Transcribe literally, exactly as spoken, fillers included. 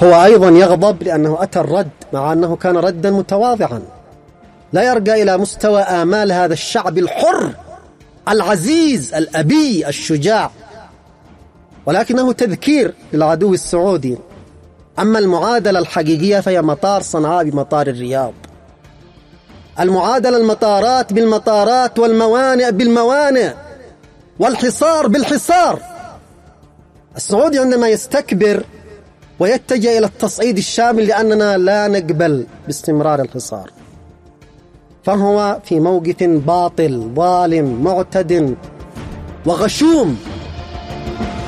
هو أيضا يغضب لأنه أتى الرد مع أنه كان ردا متواضعا لا يرقى إلى مستوى آمال هذا الشعب الحر العزيز الأبي الشجاع، ولكنه تذكير للعدو السعودي. أما المعادلة الحقيقية فهي مطار صنعاء بمطار الرياض، المعادلة المطارات بالمطارات والموانئ بالموانئ والحصار بالحصار. السعودي عندما يستكبر ويتجه إلى التصعيد الشامل لأننا لا نقبل باستمرار الحصار، فهو في موقف باطل ظالم معتد وغشوم.